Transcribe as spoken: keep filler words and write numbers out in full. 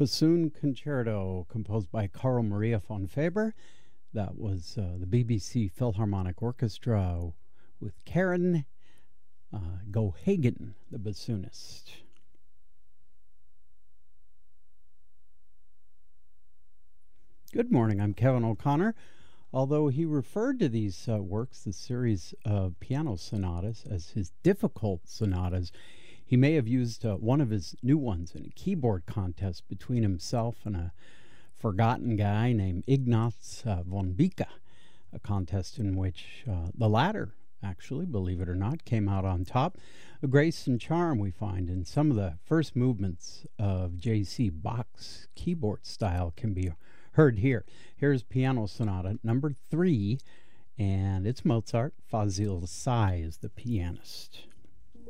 Bassoon Concerto, composed by Carl Maria von Faber. That was uh, the B B C Philharmonic Orchestra with Karen uh, Gohagen, the bassoonist. Good morning, I'm Kevin O'Connor. Although he referred to these uh, works, the series of piano sonatas, as his difficult sonatas, he may have used uh, one of his new ones in a keyboard contest between himself and a forgotten guy named Ignaz uh, von Bicke, a contest in which uh, the latter, actually, believe it or not, came out on top. The grace and charm we find in some of the first movements of J C. Bach's keyboard style can be heard here. Here's Piano Sonata number three, and it's Mozart. Fazil Say is the pianist.